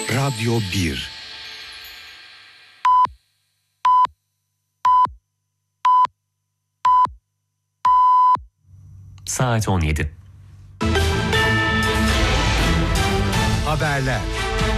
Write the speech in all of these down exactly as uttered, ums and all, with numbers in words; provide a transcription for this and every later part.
Radyo bir. Saat on yedi. Haberler.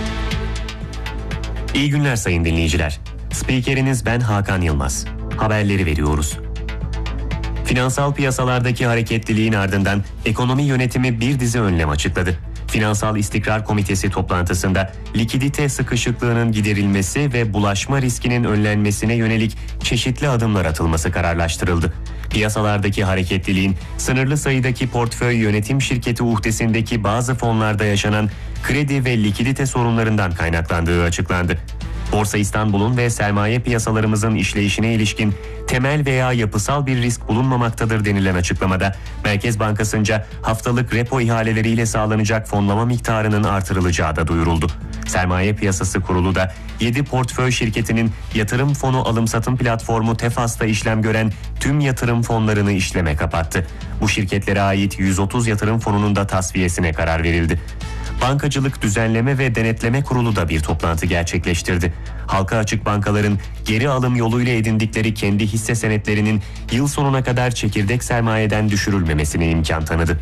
İyi günler sayın dinleyiciler. Spikeriniz ben Hakan Yılmaz. Haberleri veriyoruz. Finansal piyasalardaki hareketliliğin ardından ekonomi yönetimi bir dizi önlem açıkladı. Finansal İstikrar Komitesi toplantısında likidite sıkışıklığının giderilmesi ve bulaşma riskinin önlenmesine yönelik çeşitli adımlar atılması kararlaştırıldı. Piyasalardaki hareketliliğin sınırlı sayıdaki portföy yönetim şirketi uhdesindeki bazı fonlarda yaşanan kredi ve likidite sorunlarından kaynaklandığı açıklandı. Borsa İstanbul'un ve sermaye piyasalarımızın işleyişine ilişkin temel veya yapısal bir risk bulunmamaktadır denilen açıklamada Merkez Bankası'nca haftalık repo ihaleleriyle sağlanacak fonlama miktarının artırılacağı da duyuruldu. Sermaye Piyasası Kurulu da yedi portföy şirketinin yatırım fonu alım-satım platformu Tefas'ta işlem gören tüm yatırım fonlarını işleme kapattı. Bu şirketlere ait yüz otuz yatırım fonunun da tasfiyesine karar verildi. Bankacılık Düzenleme ve Denetleme Kurulu da bir toplantı gerçekleştirdi. Halka açık bankaların geri alım yoluyla edindikleri kendi hisse senetlerinin yıl sonuna kadar çekirdek sermayeden düşürülmemesine imkan tanıdı.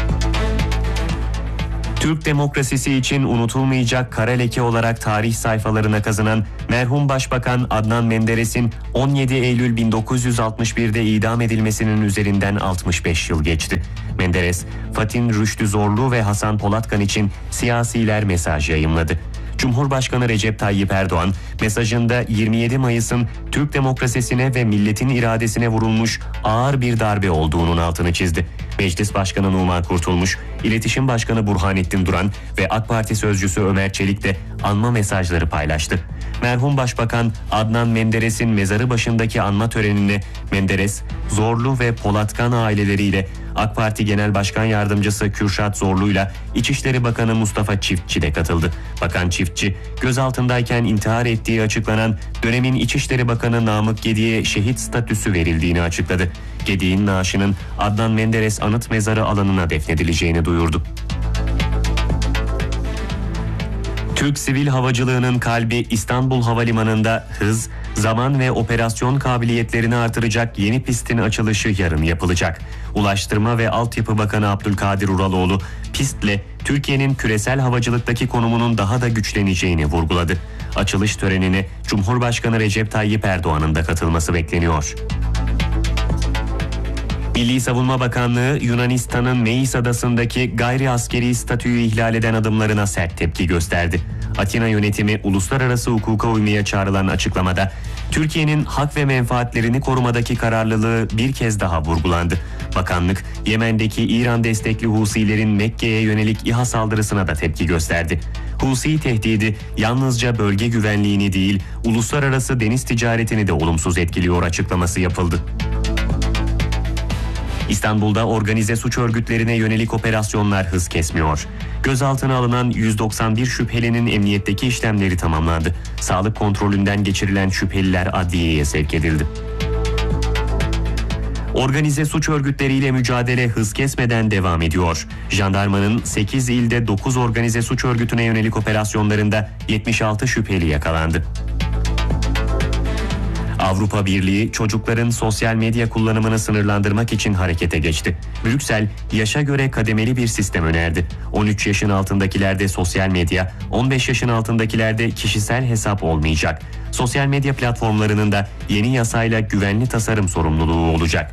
Türk demokrasisi için unutulmayacak kara leke olarak tarih sayfalarına kazınan merhum Başbakan Adnan Menderes'in on yedi Eylül bin dokuz yüz altmış bir'de idam edilmesinin üzerinden altmış beş yıl geçti. Menderes, Fatin Rüştü Zorlu ve Hasan Polatkan için siyasiler mesaj yayımladı. Cumhurbaşkanı Recep Tayyip Erdoğan mesajında yirmi yedi Mayıs'ın Türk demokrasisine ve milletin iradesine vurulmuş ağır bir darbe olduğunun altını çizdi. Meclis Başkanı Numan Kurtulmuş, İletişim Başkanı Burhanettin Duran ve AK Parti Sözcüsü Ömer Çelik de anma mesajları paylaştı. Merhum Başbakan Adnan Menderes'in mezarı başındaki anma törenine Menderes, Zorlu ve Polatkan aileleriyle AK Parti Genel Başkan Yardımcısı Kürşat Zorlu'yla İçişleri Bakanı Mustafa Çiftçi de katıldı. Bakan Çiftçi, gözaltındayken intihar ettiği açıklanan dönemin İçişleri Bakanı Namık Gedik'e şehit statüsü verildiğini açıkladı. Gedik'in naaşının Adnan Menderes Anıt Mezarı alanına defnedileceğini duyurdu. Türk sivil havacılığının kalbi İstanbul Havalimanı'nda hız, zaman ve operasyon kabiliyetlerini artıracak yeni pistin açılışı yarın yapılacak. Ulaştırma ve Altyapı Bakanı Abdülkadir Uraloğlu, pistle Türkiye'nin küresel havacılıktaki konumunun daha da güçleneceğini vurguladı. Açılış törenine Cumhurbaşkanı Recep Tayyip Erdoğan'ın da katılması bekleniyor. Milli Savunma Bakanlığı, Yunanistan'ın Meis Adası'ndaki gayri askeri statüyü ihlal eden adımlarına sert tepki gösterdi. Atina yönetimi uluslararası hukuka uymaya çağrılan açıklamada, Türkiye'nin hak ve menfaatlerini korumadaki kararlılığı bir kez daha vurgulandı. Bakanlık, Yemen'deki İran destekli Husilerin Mekke'ye yönelik İHA saldırısına da tepki gösterdi. Husi tehdidi yalnızca bölge güvenliğini değil, uluslararası deniz ticaretini de olumsuz etkiliyor açıklaması yapıldı. İstanbul'da organize suç örgütlerine yönelik operasyonlar hız kesmiyor. Gözaltına alınan yüz doksan bir şüphelinin emniyetteki işlemleri tamamlandı. Sağlık kontrolünden geçirilen şüpheliler adliyeye sevk edildi. Organize suç örgütleriyle mücadele hız kesmeden devam ediyor. Jandarmanın sekiz ilde dokuz organize suç örgütüne yönelik operasyonlarında yetmiş altı şüpheli yakalandı. Avrupa Birliği çocukların sosyal medya kullanımını sınırlandırmak için harekete geçti. Brüksel, yaşa göre kademeli bir sistem önerdi. on üç yaşın altındakilerde sosyal medya, on beş yaşın altındakilerde kişisel hesap olmayacak. Sosyal medya platformlarının da yeni yasayla güvenli tasarım sorumluluğu olacak.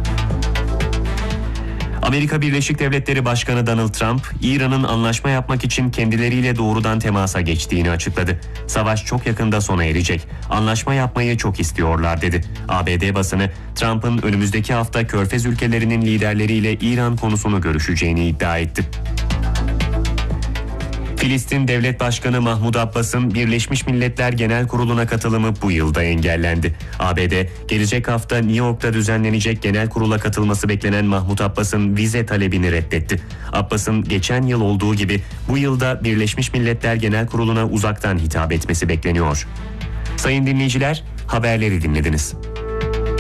Amerika Birleşik Devletleri Başkanı Donald Trump, İran'ın anlaşma yapmak için kendileriyle doğrudan temasa geçtiğini açıkladı. Savaş çok yakında sona erecek. Anlaşma yapmayı çok istiyorlar dedi. A B D basını, Trump'ın önümüzdeki hafta Körfez ülkelerinin liderleriyle İran konusunu görüşeceğini iddia etti. Filistin Devlet Başkanı Mahmud Abbas'ın Birleşmiş Milletler Genel Kurulu'na katılımı bu yılda engellendi. A B D, gelecek hafta New York'ta düzenlenecek genel kurula katılması beklenen Mahmud Abbas'ın vize talebini reddetti. Abbas'ın geçen yıl olduğu gibi bu yılda Birleşmiş Milletler Genel Kurulu'na uzaktan hitap etmesi bekleniyor. Sayın dinleyiciler, haberleri dinlediniz.